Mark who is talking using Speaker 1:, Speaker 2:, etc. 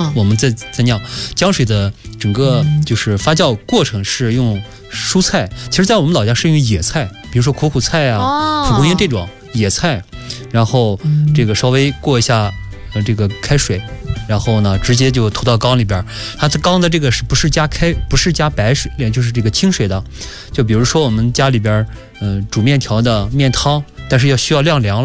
Speaker 1: 我们在酿浆水的整个就是发酵过程是用蔬菜，其实在我们老家是用野菜，比如说苦菜啊、蒲公英这种野菜，然后这个稍微过一下这个开水，然后呢直接就投到缸里边。它缸的这个不是加白水，就是这个清水的。就比如说我们家里边煮面条的面汤，但是需要晾凉了。